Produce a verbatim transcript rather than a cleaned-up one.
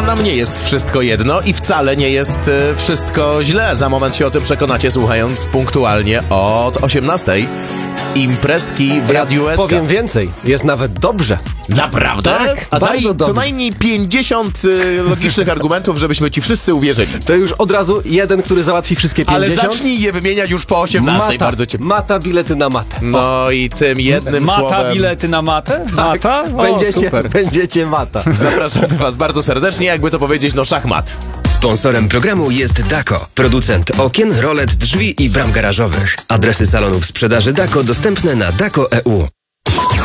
nam nie jest wszystko jedno i wcale nie jest y, wszystko źle. Za moment się o tym przekonacie, słuchając punktualnie od osiemnastej. Imprezki w Radiu S K. Powiem więcej, jest nawet dobrze. Naprawdę? Tak, A daj bardzo co dobrze. najmniej pięćdziesiąt y, logicznych argumentów, żebyśmy ci wszyscy uwierzyli. To już od razu jeden, który załatwi wszystkie Ale pięćdziesiąt. zacznij je wymieniać już po osiemnastej. Mata, Bardzo cię... mata bilety na matę. No i tym jednym Mata słowem bilety na matę? Mata? O, Będziecie, super. będziecie mata. zapraszamy was bardzo serdecznie, jakby to powiedzieć, no szachmat. Sponsorem programu jest Dako, producent okien, rolet, drzwi i bram garażowych. Adresy salonów sprzedaży Dako dostępne na dako kropka e u.